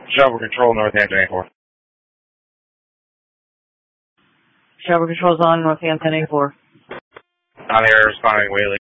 Shovel Control, Northampton A4. Shovel Control's on Northampton A4. On the air responding, Whaley.